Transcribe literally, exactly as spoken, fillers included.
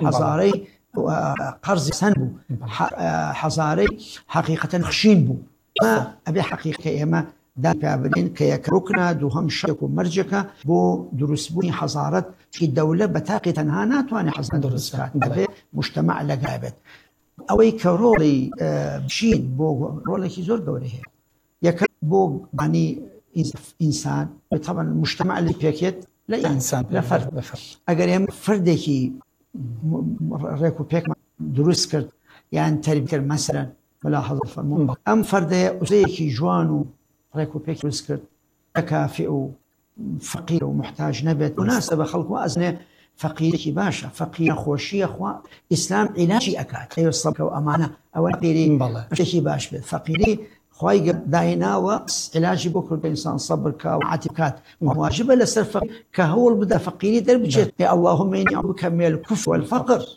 حەزارەی قەرزی سەن بوو، حەزارەی حەقیقەتەن خشین بوو. ما ئەبێ حەقیقەکە ئێمە داپیا بنین کە یەک ڕوکنە، دووهەم شەک و مەرجەکە بۆ دروستبوونی حەزارەت چی دەولە بە تاقی تەنها ناتوانێت حەزارەت دروست بکات، دەبێت مجتەمع لەگای بێت. ئەوەی کە ڕۆڵی بشین بۆ ڕۆڵێکی زۆر گەورەی هەیە. یەکەم بۆ بانی ئینسان طبعا مجتەمع لە پێکێت لە ئینسان لە فەرد. ئەگەر ئێمە فەردێکی ڕێک و پێکمان دروست کرد یان تەربیە کرد، مەسەلەن ملاحەظە فەرموون ئەم فەردەیە ئوزەیەکی جوان و ڕێک و پێک دروست کرد، کافی و فەقیر و محتاج نەبێت، مناسبە خەڵکو ئەزنێ فەقیرێکی باشە، فەقیر خۆشیە، خوا ئیسلام عیلاجی ئەکات، ئەوە سەبکە و ئەمانە ئەوە قیری شتێکی باش بێت. فەقیری خوای دایناوە عیلاجی بۆ کردە ئینسان سەبر کا و عاتی بکات، واجبە لەسەر فەقیر کە هەوڵ بدە فەقیری دەربچێت. اللهم إني أعوذ بك من الكفر والفقر